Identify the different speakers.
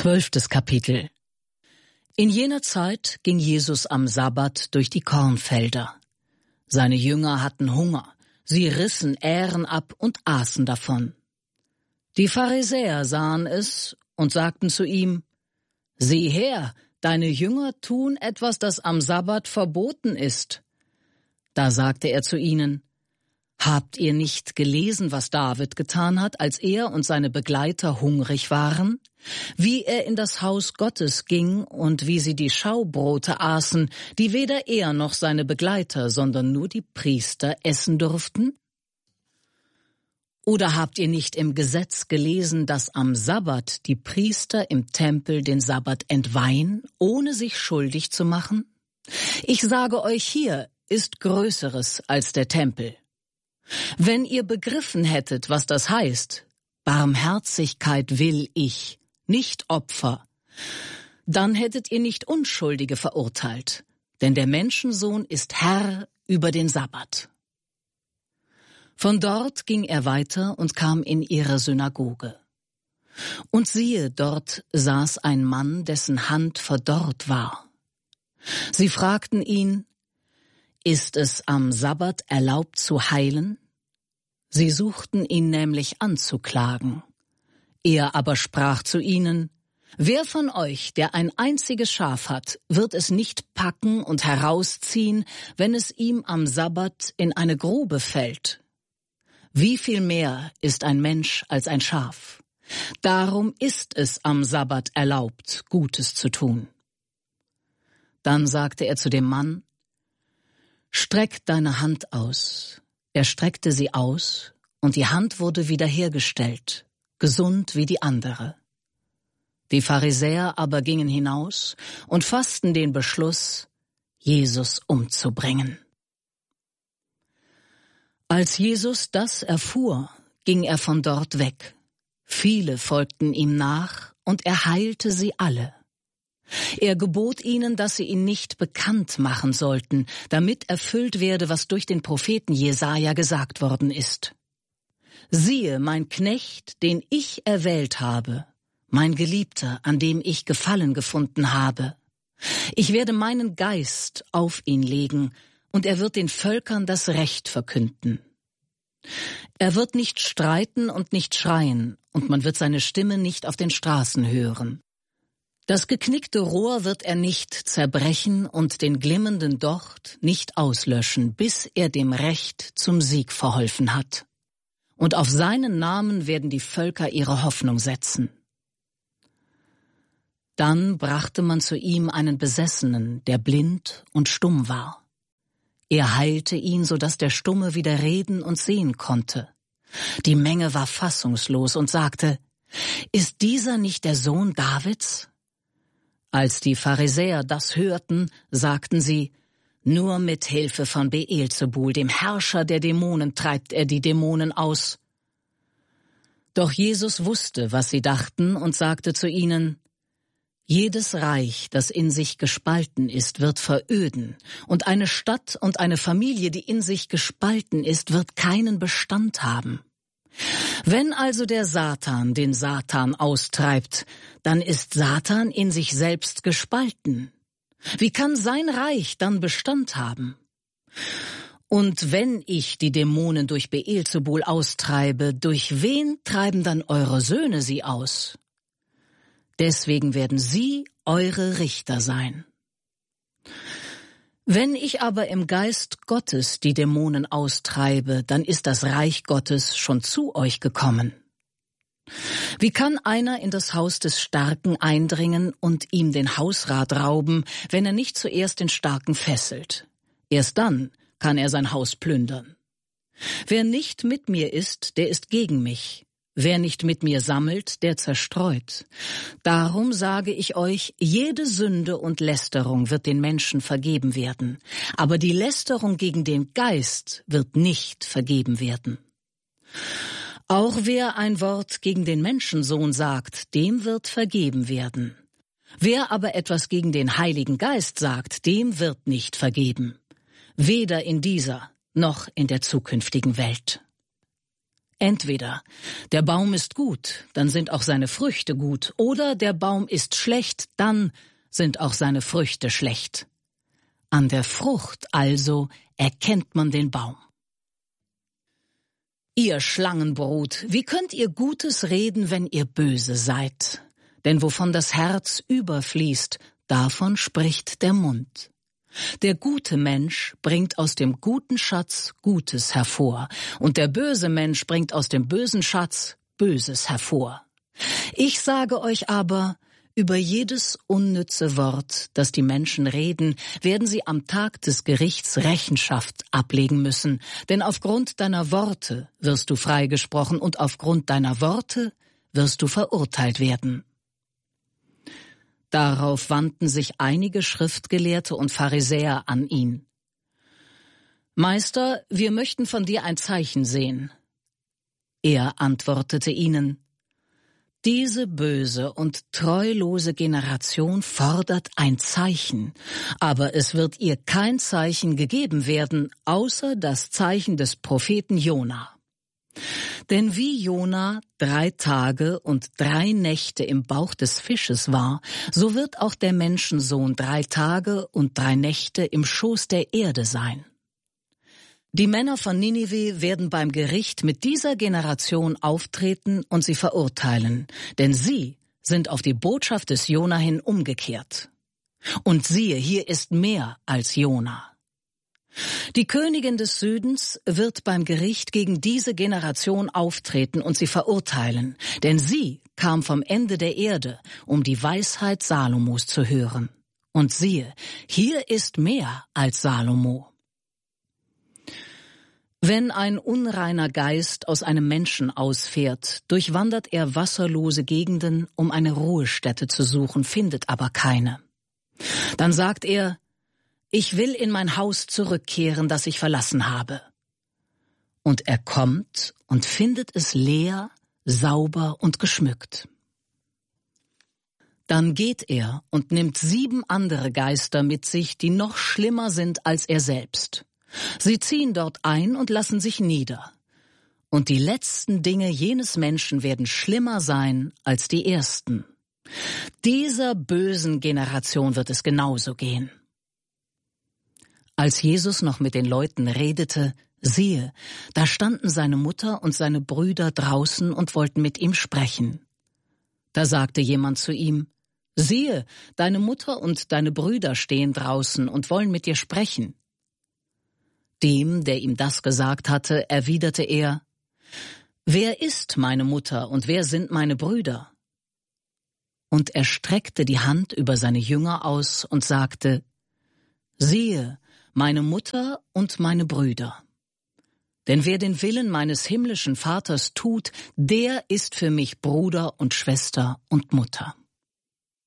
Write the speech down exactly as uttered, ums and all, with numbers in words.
Speaker 1: Zwölftes Kapitel. In jener Zeit ging Jesus am Sabbat durch die Kornfelder. Seine Jünger hatten Hunger, sie rissen Ähren ab und aßen davon. Die Pharisäer sahen es und sagten zu ihm: Sieh her, deine Jünger tun etwas, das am Sabbat verboten ist. Da sagte er zu ihnen: Habt ihr nicht gelesen, was David getan hat, als er und seine Begleiter hungrig waren? Wie er in das Haus Gottes ging und wie sie die Schaubrote aßen, die weder er noch seine Begleiter, sondern nur die Priester essen durften? Oder habt ihr nicht im Gesetz gelesen, dass am Sabbat die Priester im Tempel den Sabbat entweihen, ohne sich schuldig zu machen? Ich sage euch, hier ist Größeres als der Tempel. Wenn ihr begriffen hättet, was das heißt, Barmherzigkeit will ich, nicht Opfer, dann hättet ihr nicht Unschuldige verurteilt, denn der Menschensohn ist Herr über den Sabbat. Von dort ging er weiter und kam in ihre Synagoge. Und siehe, dort saß ein Mann, dessen Hand verdorrt war. Sie fragten ihn: Ist es am Sabbat erlaubt zu heilen? Sie suchten ihn nämlich anzuklagen. Er aber sprach zu ihnen: Wer von euch, der ein einziges Schaf hat, wird es nicht packen und herausziehen, wenn es ihm am Sabbat in eine Grube fällt? Wie viel mehr ist ein Mensch als ein Schaf? Darum ist es am Sabbat erlaubt, Gutes zu tun. Dann sagte er zu dem Mann: Streck deine Hand aus. Er streckte sie aus, und die Hand wurde wiederhergestellt, gesund wie die andere. Die Pharisäer aber gingen hinaus und fassten den Beschluss, Jesus umzubringen. Als Jesus das erfuhr, ging er von dort weg. Viele folgten ihm nach, und er heilte sie alle. Er gebot ihnen, dass sie ihn nicht bekannt machen sollten, damit erfüllt werde, was durch den Propheten Jesaja gesagt worden ist. Siehe, mein Knecht, den ich erwählt habe, mein Geliebter, an dem ich Gefallen gefunden habe. Ich werde meinen Geist auf ihn legen, und er wird den Völkern das Recht verkünden. Er wird nicht streiten und nicht schreien, und man wird seine Stimme nicht auf den Straßen hören. Das geknickte Rohr wird er nicht zerbrechen und den glimmenden Docht nicht auslöschen, bis er dem Recht zum Sieg verholfen hat. Und auf seinen Namen werden die Völker ihre Hoffnung setzen. Dann brachte man zu ihm einen Besessenen, der blind und stumm war. Er heilte ihn, so dass der Stumme wieder reden und sehen konnte. Die Menge war fassungslos und sagte: Ist dieser nicht der Sohn Davids? Als die Pharisäer das hörten, sagten sie: Nur mit Hilfe von Beelzebul, dem Herrscher der Dämonen, treibt er die Dämonen aus. Doch Jesus wusste, was sie dachten, und sagte zu ihnen: Jedes Reich, das in sich gespalten ist, wird veröden, und eine Stadt und eine Familie, die in sich gespalten ist, wird keinen Bestand haben. Wenn also der Satan den Satan austreibt, dann ist Satan in sich selbst gespalten. Wie kann sein Reich dann Bestand haben? Und wenn ich die Dämonen durch Beelzebul austreibe, durch wen treiben dann eure Söhne sie aus? Deswegen werden sie eure Richter sein. Wenn ich aber im Geist Gottes die Dämonen austreibe, dann ist das Reich Gottes schon zu euch gekommen. Wie kann einer in das Haus des Starken eindringen und ihm den Hausrat rauben, wenn er nicht zuerst den Starken fesselt? Erst dann kann er sein Haus plündern. Wer nicht mit mir ist, der ist gegen mich. Wer nicht mit mir sammelt, der zerstreut. Darum sage ich euch, jede Sünde und Lästerung wird den Menschen vergeben werden, aber die Lästerung gegen den Geist wird nicht vergeben werden. Auch wer ein Wort gegen den Menschensohn sagt, dem wird vergeben werden. Wer aber etwas gegen den Heiligen Geist sagt, dem wird nicht vergeben, weder in dieser noch in der zukünftigen Welt. Entweder der Baum ist gut, dann sind auch seine Früchte gut, oder der Baum ist schlecht, dann sind auch seine Früchte schlecht. An der Frucht also erkennt man den Baum. Ihr Schlangenbrut, wie könnt ihr Gutes reden, wenn ihr böse seid? Denn wovon das Herz überfließt, davon spricht der Mund. Der gute Mensch bringt aus dem guten Schatz Gutes hervor, und der böse Mensch bringt aus dem bösen Schatz Böses hervor. Ich sage euch aber, über jedes unnütze Wort, das die Menschen reden, werden sie am Tag des Gerichts Rechenschaft ablegen müssen, denn aufgrund deiner Worte wirst du freigesprochen und aufgrund deiner Worte wirst du verurteilt werden. Darauf wandten sich einige Schriftgelehrte und Pharisäer an ihn. Meister, wir möchten von dir ein Zeichen sehen. Er antwortete ihnen: Diese böse und treulose Generation fordert ein Zeichen, aber es wird ihr kein Zeichen gegeben werden, außer das Zeichen des Propheten Jona. Denn wie Jona drei Tage und drei Nächte im Bauch des Fisches war, so wird auch der Menschensohn drei Tage und drei Nächte im Schoß der Erde sein. Die Männer von Ninive werden beim Gericht mit dieser Generation auftreten und sie verurteilen, denn sie sind auf die Botschaft des Jona hin umgekehrt. Und siehe, hier ist mehr als Jona. Die Königin des Südens wird beim Gericht gegen diese Generation auftreten und sie verurteilen, denn sie kam vom Ende der Erde, um die Weisheit Salomos zu hören. Und siehe, hier ist mehr als Salomo. Wenn ein unreiner Geist aus einem Menschen ausfährt, durchwandert er wasserlose Gegenden, um eine Ruhestätte zu suchen, findet aber keine. Dann sagt er: Ich will in mein Haus zurückkehren, das ich verlassen habe. Und er kommt und findet es leer, sauber und geschmückt. Dann geht er und nimmt sieben andere Geister mit sich, die noch schlimmer sind als er selbst. Sie ziehen dort ein und lassen sich nieder. Und die letzten Dinge jenes Menschen werden schlimmer sein als die ersten. Dieser bösen Generation wird es genauso gehen. Als Jesus noch mit den Leuten redete, siehe, da standen seine Mutter und seine Brüder draußen und wollten mit ihm sprechen. Da sagte jemand zu ihm: Siehe, deine Mutter und deine Brüder stehen draußen und wollen mit dir sprechen. Dem, der ihm das gesagt hatte, erwiderte er: Wer ist meine Mutter und wer sind meine Brüder? Und er streckte die Hand über seine Jünger aus und sagte: Siehe, meine Mutter und meine Brüder. Denn wer den Willen meines himmlischen Vaters tut, der ist für mich Bruder und Schwester und Mutter.